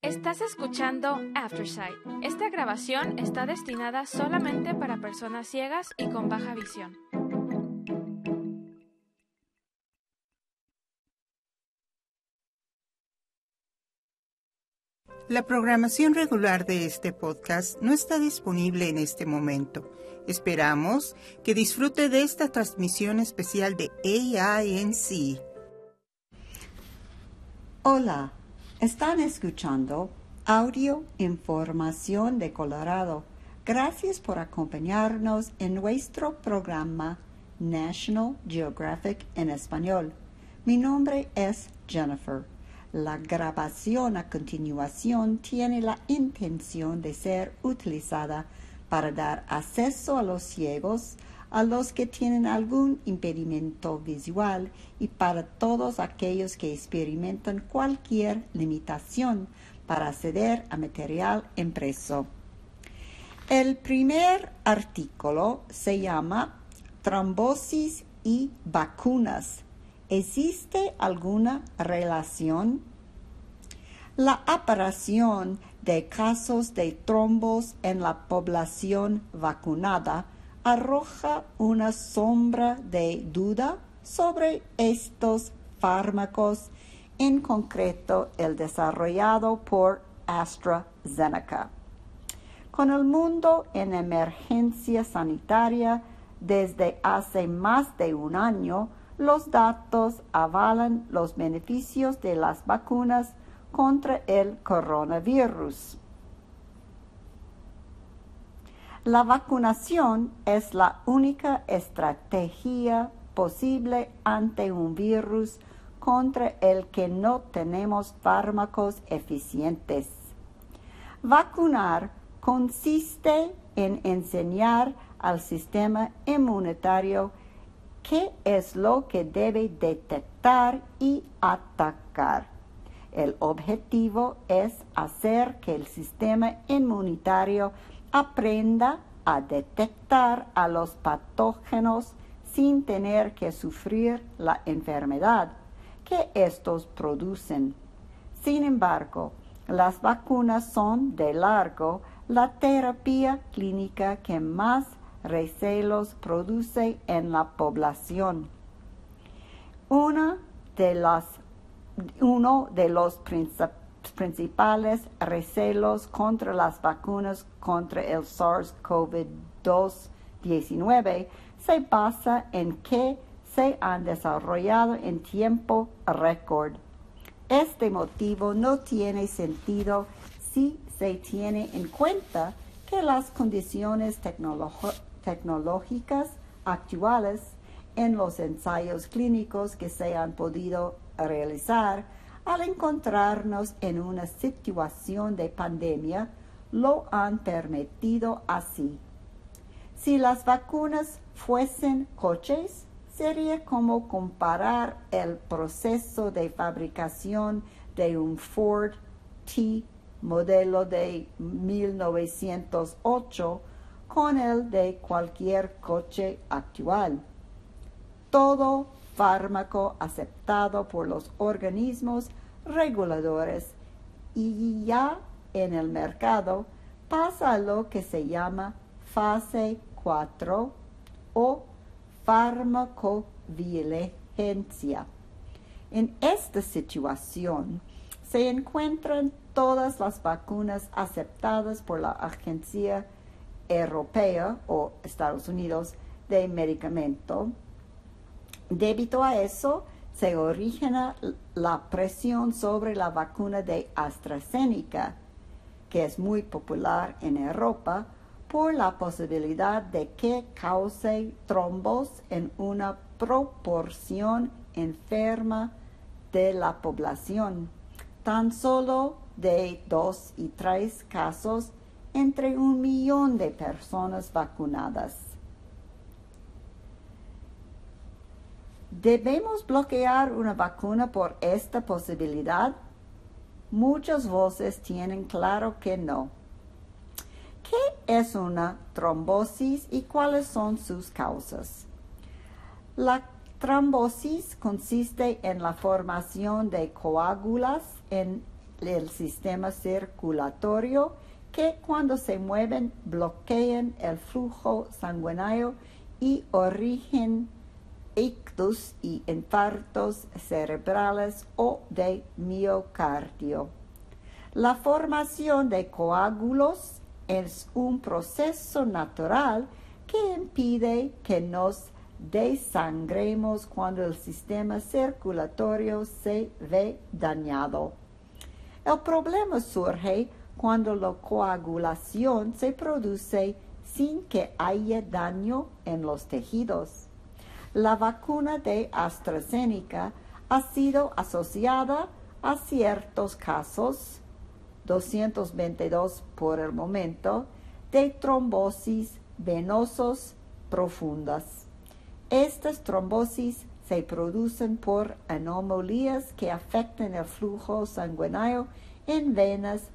Estás escuchando Aftersight. Esta grabación está destinada solamente para personas ciegas y con baja visión. La programación regular de este podcast no está disponible en este momento. Esperamos que disfrute de esta transmisión especial de AINC. Hola, están escuchando Audio Información de Colorado. Gracias por acompañarnos en nuestro programa National Geographic en español. Mi nombre es Jennifer. La grabación a continuación tiene la intención de ser utilizada para dar acceso a los ciegos, a los que tienen algún impedimento visual y para todos aquellos que experimentan cualquier limitación para acceder a material impreso. El primer artículo se llama Trombosis y vacunas. ¿Existe alguna relación? La aparición de casos de trombos en la población vacunada arroja una sombra de duda sobre estos fármacos, en concreto el desarrollado por AstraZeneca. Con el mundo en emergencia sanitaria desde hace más de un año, los datos avalan los beneficios de las vacunas contra el coronavirus. La vacunación es la única estrategia posible ante un virus contra el que no tenemos fármacos eficientes. Vacunar consiste en enseñar al sistema inmunitario qué es lo que debe detectar y atacar. El objetivo es hacer que el sistema inmunitario aprenda a detectar a los patógenos sin tener que sufrir la enfermedad que estos producen. Sin embargo, las vacunas son, de largo, la terapia clínica que más recelos produce en la población. Uno de los principales recelos contra las vacunas contra el SARS-CoV-2 se basa en que se han desarrollado en tiempo récord. Este motivo no tiene sentido si se tiene en cuenta que las condiciones tecnológicas actuales en los ensayos clínicos que se han podido realizar al encontrarnos en una situación de pandemia lo han permitido así. Si las vacunas fuesen coches, sería como comparar el proceso de fabricación de un Ford T modelo de 1908 con el de cualquier coche actual. Todo fármaco aceptado por los organismos reguladores y ya en el mercado pasa a lo que se llama fase 4 o farmacovigilancia. En esta situación se encuentran todas las vacunas aceptadas por la Agencia Europea o Estados Unidos de Medicamento. Debido a eso, se origina la presión sobre la vacuna de AstraZeneca, que es muy popular en Europa, por la posibilidad de que cause trombos en una proporción enferma de la población, tan solo de 2 y 3 casos entre 1 millón de personas vacunadas. ¿Debemos bloquear una vacuna por esta posibilidad? Muchas voces tienen claro que no. ¿Qué es una trombosis y cuáles son sus causas? La trombosis consiste en la formación de coágulas en el sistema circulatorio que cuando se mueven bloquean el flujo sanguíneo y origen ictus y infartos cerebrales o de miocardio. La formación de coágulos es un proceso natural que impide que nos desangremos cuando el sistema circulatorio se ve dañado. El problema surge cuando la coagulación se produce sin que haya daño en los tejidos. La vacuna de AstraZeneca ha sido asociada a ciertos casos, 222 por el momento, de trombosis venosos profundas. Estas trombosis se producen por anomalías que afectan el flujo sanguíneo en venas